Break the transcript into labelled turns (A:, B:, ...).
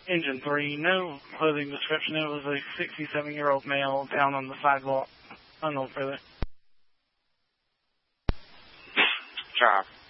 A: Engine 3, no clothing description. It was a 67-year-old male down on the sidewalk. Unknown further.
B: Job.